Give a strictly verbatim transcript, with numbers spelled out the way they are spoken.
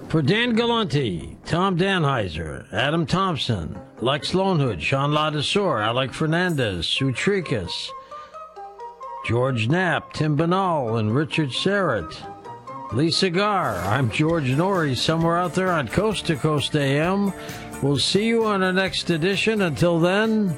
For Dan Galante, Tom Danheiser, Adam Thompson, Lex Lonehood, Sean Ladesseur, Alec Fernandez, Sue Tricas, George Knapp, Tim Banal, and Richard Serrett. Lisa Gar, I'm George Norrie, somewhere out there on Coast to Coast A M. We'll see you on our next edition. Until then,